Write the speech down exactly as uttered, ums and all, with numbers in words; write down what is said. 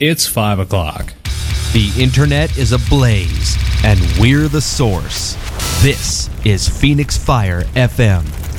It's five o'clock. The internet is ablaze, and we're the source. This is Phoenix Fire F M.